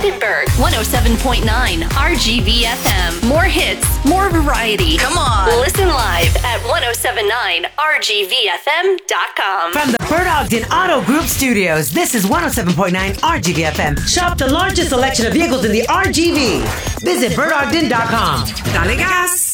Edinburgh, 107.9 RGVFM. More hits, more variety. Come on. Listen live at 1079rgvfm.com. From the Bert Ogden Auto Group Studios, this is 107.9 RGVFM. Shop the largest selection of vehicles in the RGV. Visit BertOgden.com. Dale gas.